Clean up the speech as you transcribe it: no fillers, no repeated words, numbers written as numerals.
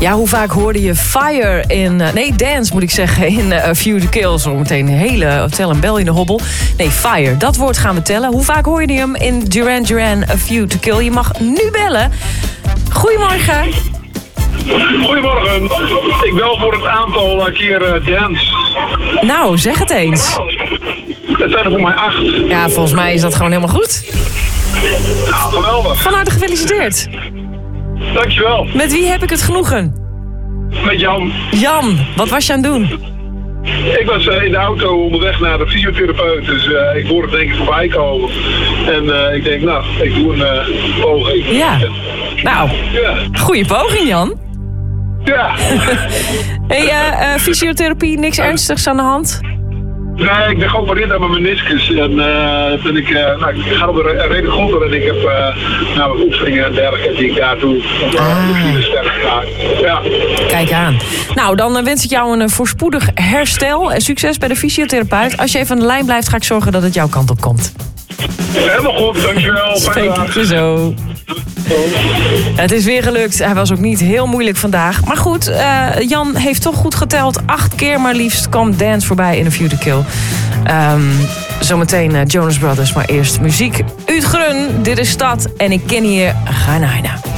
Ja, hoe vaak hoorde je Fire in... Dance moet ik zeggen, in A View to Kill. Zo meteen een hele... Tel een bel in de hobbel. Nee, Fire, dat woord gaan we tellen. Hoe vaak hoorde je hem in Duran Duran, A View to Kill? Je mag nu bellen. Goedemorgen. Goedemorgen. Ik bel voor het aantal keer dance. Nou, zeg het eens. Het zijn er voor mij 8. Ja, volgens mij is dat gewoon helemaal goed. Nou, geweldig. Van harte gefeliciteerd. Dankjewel. Met wie heb ik het genoegen? Met Jan. Jan, wat was je aan het doen? Ik was in de auto onderweg naar de fysiotherapeut, dus ik hoorde het denk ik voorbij komen. En ik denk, nou, ik doe een poging. Ja, nou, goeie poging, Jan. Ja. Hey, fysiotherapie, niks ernstigs aan de hand? Nee, ik ben geopereerd aan mijn meniscus en ik ga op een redelijk goed en ik heb wat oefeningen en dergelijke die ik daar doe om de sterk te gaan. Ja. Kijk aan. Nou, dan wens ik jou een voorspoedig herstel en succes bij de fysiotherapeut. Als je even aan de lijn blijft, ga ik zorgen dat het jouw kant op komt. Helemaal goed, dankjewel. Spreek ik je zo. Het is weer gelukt. Hij was ook niet heel moeilijk vandaag. Maar goed, Jan heeft toch goed geteld. 8 keer maar liefst kwam Dance voorbij in A View to Kill. Zometeen Jonas Brothers, maar eerst muziek. Uitgrun, dit is Stad en ik ken hier Ghana.